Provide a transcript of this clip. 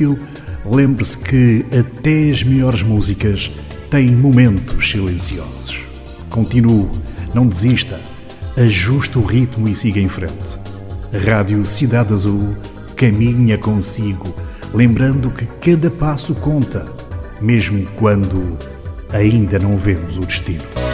silêncio, lembre-se que até as melhores músicas têm momentos silenciosos. Continue, não desista, ajuste o ritmo e siga em frente. Rádio Cidade Azul caminha consigo, lembrando que cada passo conta, mesmo quando ainda não vemos o destino.